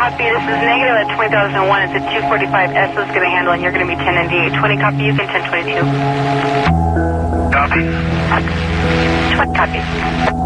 copy. This is negative at 2001. It's at 245. S is going to handle, and you're going to be 1098. 20 copy, you can 1022. Copy. 20 copy.